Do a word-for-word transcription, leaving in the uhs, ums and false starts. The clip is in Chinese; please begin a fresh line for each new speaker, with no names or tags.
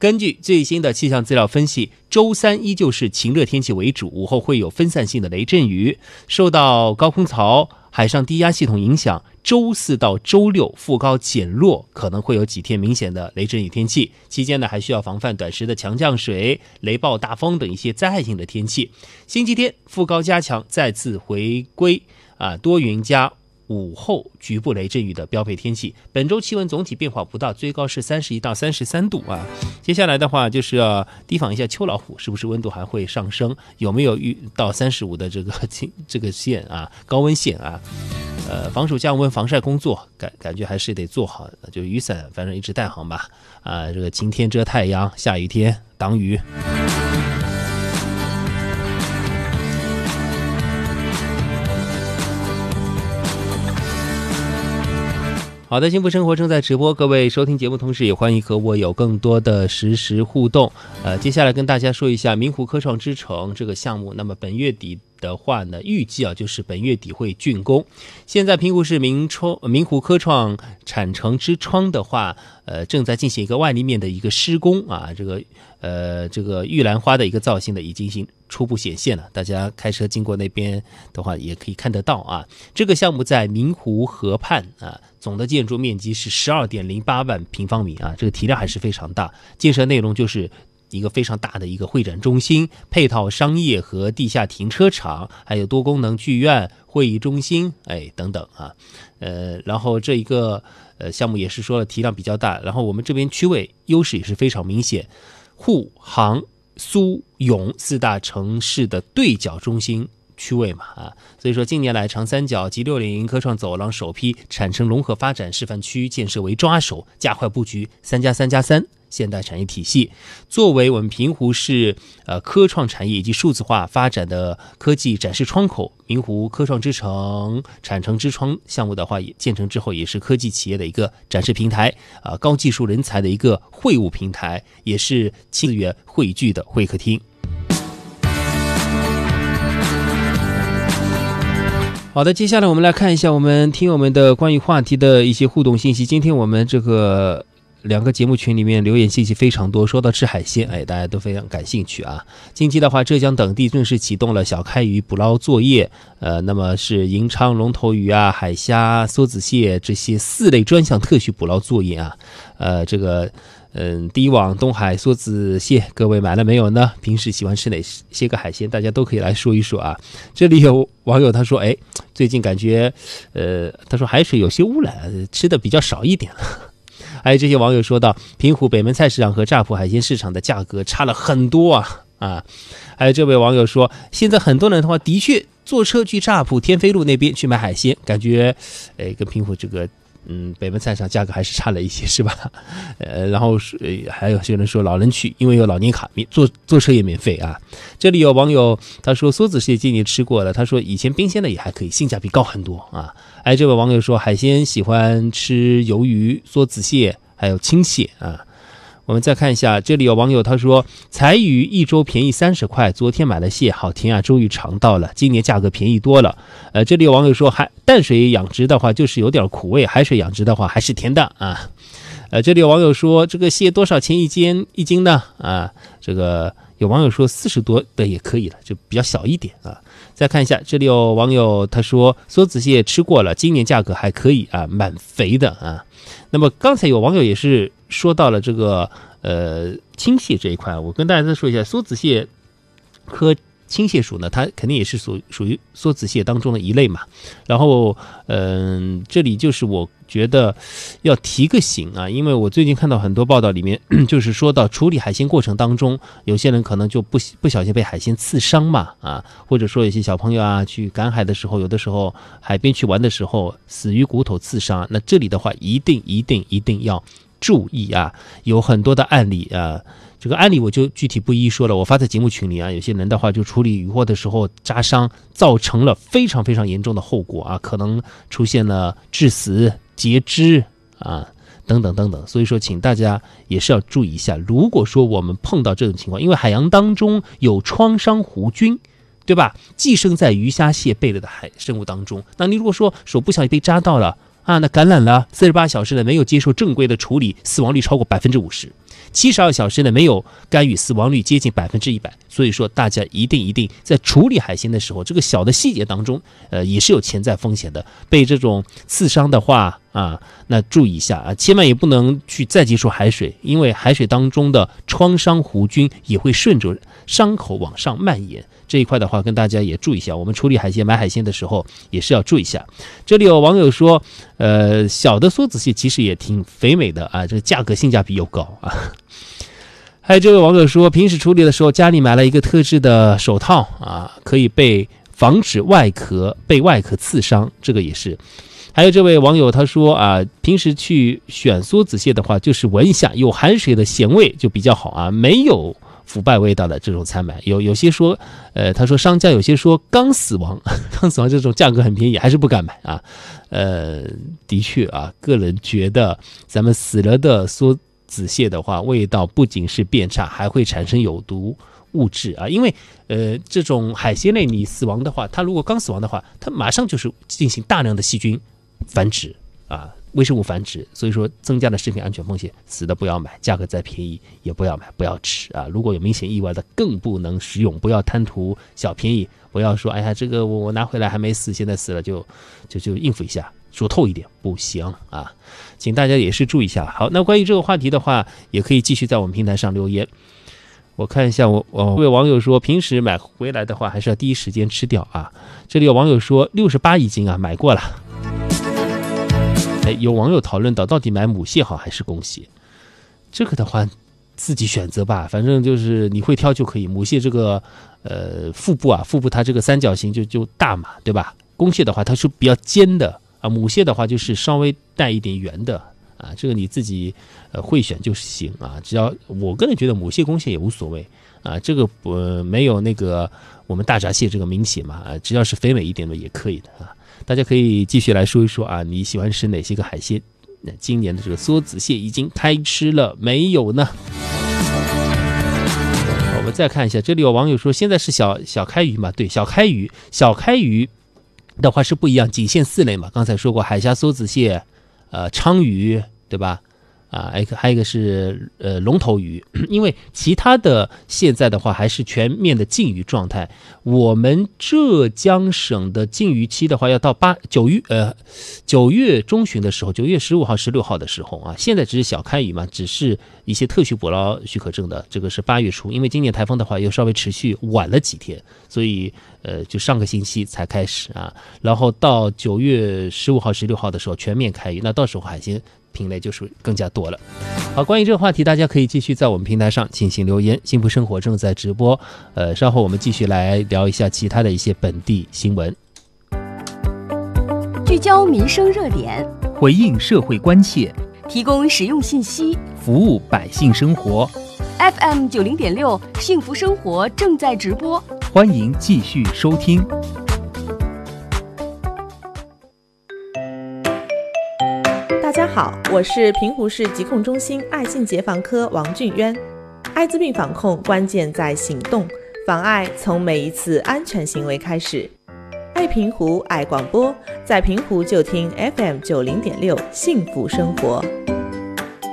根据最新的气象资料分析，周三依旧是晴热天气为主，午后会有分散性的雷阵雨，受到高空槽、海上低压系统影响，周四到周六副高减弱，可能会有几天明显的雷阵雨天气。期间呢，还需要防范短时的强降水、雷暴、大风等一些灾害性的天气。星期天副高加强，再次回归啊多云加午后局部雷阵雨的标配天气。本周气温总体变化不大，最高是三十一到三十三度啊。接下来的话就是要提防一下秋老虎，是不是温度还会上升？有没有遇到三十五的这个这个线啊，高温线啊？呃，防暑降温、防晒工作感感觉还是得做好，就雨伞反正一直带好吧。啊，这个晴天遮太阳，下雨天挡雨。好的，幸福生活正在直播，各位收听节目同时也欢迎和我有更多的实时互动。呃，接下来跟大家说一下明湖科创之城这个项目，那么本月底的话呢，预计啊就是本月底会竣工。现在平湖市明窗明湖科创产城之窗的话，呃，正在进行一个外立面的一个施工啊，这个呃这个玉兰花的一个造型的已经行初步显现了，大家开车经过那边的话也可以看得到啊。这个项目在明湖河畔啊，总的建筑面积是 十二点零八万平方米啊，这个体量还是非常大。建设内容就是一个非常大的一个会展中心，配套商业和地下停车场，还有多功能剧院、会议中心，哎等等啊。呃，然后这一个呃项目也是说了体量比较大，然后我们这边区位优势也是非常明显，沪杭苏永四大城市的对角中心区位嘛啊，所以说近年来长三角及六零科创走廊首批产城融合发展示范区建设为抓手，加快布局三加三加三现代产业体系，作为我们平湖市呃科创产业以及数字化发展的科技展示窗口，明湖科创之城产城之窗项目的话，也建成之后也是科技企业的一个展示平台啊、呃，高技术人才的一个会务平台，也是资源汇聚的会客厅。好的，接下来我们来看一下我们听友们的关于话题的一些互动信息。今天我们这个两个节目群里面留言信息非常多，说到吃海鲜，哎，大家都非常感兴趣啊。近期的话，浙江等地正式启动了小开鱼捕捞作业，呃，那么是银鲳、龙头鱼啊、海虾、梭子蟹这些四类专项特许捕捞作业啊，呃，这个。嗯，第一网东海梭子蟹，各位买了没有呢？平时喜欢吃哪些个海鲜？大家都可以来说一说啊。这里有网友他说，哎，最近感觉，呃，他说海水有些污染，吃的比较少一点了。还有这些网友说到，平湖北门菜市场和乍浦海鲜市场的价格差了很多啊啊！还有这位网友说，现在很多人的话，的确坐车去乍浦天飞路那边去买海鲜，感觉，哎，跟平湖这个。嗯，北门菜场价格还是差了一些，是吧？呃，然后呃还有些人说老人去，因为有老年卡，免坐坐车也免费啊。这里有网友他说梭子蟹今年吃过了，他说以前冰鲜的也还可以，性价比高很多啊。哎，这位网友说海鲜喜欢吃鱿鱼、梭子蟹，还有青蟹啊。我们再看一下，这里有网友他说柴鱼一周便宜三十块，昨天买了蟹，好甜啊，终于尝到了，今年价格便宜多了。呃，这里有网友说海淡水养殖的话就是有点苦味，海水养殖的话还是甜的啊。呃，这里有网友说这个蟹多少钱一斤一斤呢？啊，这个有网友说四十多的也可以了，就比较小一点啊。再看一下，这里有网友他说梭子蟹吃过了，今年价格还可以啊，蛮肥的啊。那么刚才有网友也是说到了这个呃青蟹这一块，我跟大家再说一下，梭子蟹和青蟹属呢，它肯定也是属属于梭子蟹当中的一类嘛。然后嗯、呃，这里就是我觉得要提个醒啊，因为我最近看到很多报道里面就是说到处理海鲜过程当中，有些人可能就不不小心被海鲜刺伤嘛啊，或者说有些小朋友啊去赶海的时候，有的时候海边去玩的时候死于骨头刺伤，那这里的话一定一定一定要注意啊，有很多的案例啊。这个案例我就具体不一一说了，我发在节目群里啊。有些人的话就处理渔获的时候扎伤，造成了非常非常严重的后果啊，可能出现了致死、截肢啊等等等等。所以说，请大家也是要注意一下。如果说我们碰到这种情况，因为海洋当中有创伤弧菌，对吧？寄生在鱼虾蟹贝类的海生物当中，那你如果说手不小心被扎到了啊，那感染了四十八小时内没有接受正规的处理，死亡率超过百分之五十。 七十二小时内没有干预，死亡率接近百分之一百。所以说大家一定一定在处理海鲜的时候，这个小的细节当中，呃，也是有潜在风险的。被这种刺伤的话啊，那注意一下啊，千万也不能去再接触海水，因为海水当中的创伤弧菌也会顺着伤口往上蔓延。这一块的话，跟大家也注意一下，我们处理海鲜、买海鲜的时候也是要注意一下。这里有网友说，呃，小的梭子蟹其实也挺肥美的啊，这个价格性价比又高啊。还有这位网友说，平时处理的时候家里买了一个特制的手套啊，可以被防止外壳被外壳刺伤，这个也是。还有这位网友他说啊，平时去选梭子蟹的话，就是闻一下有含水的咸味就比较好啊，没有腐败味道的这种采买。有有些说，呃，他说商家有些说刚死亡，刚死亡这种价格很便宜，还是不敢买啊。呃，的确啊，个人觉得咱们死了的梭子蟹的话，味道不仅是变差，还会产生有毒物质啊。因为呃，这种海鲜类你死亡的话，它如果刚死亡的话，它马上就是进行大量的细菌繁殖啊。微生物繁殖，所以说增加了食品安全风险，死的不要买，价格再便宜也不要买，不要吃啊！如果有明显意外的，更不能食用，不要贪图小便宜，不要说哎呀，这个我我拿回来还没死，现在死了就就就应付一下，说透一点不行啊！请大家也是注意一下。好，那关于这个话题的话，也可以继续在我们平台上留言。我看一下我，我有位网友说，平时买回来的话，还是要第一时间吃掉啊。这里有网友说，六十八一斤啊，买过了。哎，有网友讨论到，到底买母蟹好还是公蟹？这个的话，自己选择吧，反正就是你会挑就可以。母蟹这个呃腹部啊，腹部它这个三角形就就大嘛，对吧？公蟹的话，它是比较尖的啊，母蟹的话就是稍微带一点圆的啊，这个你自己呃会选就行啊。只要我个人觉得母蟹、公蟹也无所谓啊，这个呃没有那个我们大闸蟹这个明显嘛啊，只要是肥美一点的也可以的啊。大家可以继续来说一说啊，你喜欢吃哪些个海鲜？那今年的这个梭子蟹已经开吃了没有呢？我们再看一下，这里有网友说，现在是小小开鱼嘛？对，小开鱼，小开鱼的话是不一样，仅限四类嘛。刚才说过，海虾、梭子蟹，呃，鲳鱼，对吧？啊，还有一个还有一个是呃龙头鱼，因为其他的现在的话还是全面的禁渔状态。我们浙江省的禁渔期的话，要到八九月呃九月中旬的时候，九月十五号、十六号的时候啊。现在只是小开渔嘛，只是一些特许捕捞许可证的，这个是八月初。因为今年台风的话又稍微持续晚了几天，所以呃就上个星期才开始啊。然后到九月十五号、十六号的时候全面开渔，那到时候海鲜品类就是更加多了。好，关于这个话题，大家可以继续在我们平台上进行留言。幸福生活正在直播，呃，稍后我们继续来聊一下其他的一些本地新闻，
聚焦民生热点，
回应社会关切，
提供实用信息，
服务百姓生活。
F M 九零点六，幸福生活正在直播，
欢迎继续收听。
大家好，我是平湖市疾控中心爱心节防科王俊渊。艾滋病防控关键在行动，防艾从每一次安全行为开始。爱平湖，爱广播，在平湖就听 F M 九零点六，幸福生活。